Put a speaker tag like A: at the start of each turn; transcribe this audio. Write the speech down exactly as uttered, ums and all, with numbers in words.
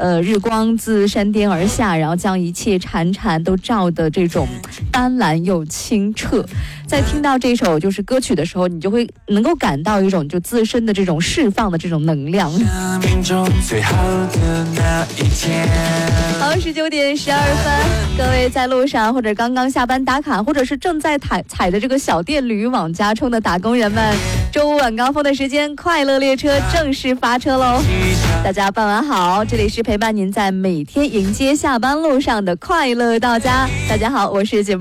A: 呃日光自山巅而下，然后将一切潺潺都照得这种斑斓又清澈。在听到这首就是歌曲的时候，你就会能够感到一种就自身的这种释放的这种能量。好，十九点十二分，各位在路上或者刚刚下班打卡，或者是正在踩踩的这个小电驴往家冲的打工人们，周五晚高峰的时间，快乐列车正式发车喽！大家傍晚好，这里是陪伴您在每天迎接下班路上的快乐到家。大家好，我是节目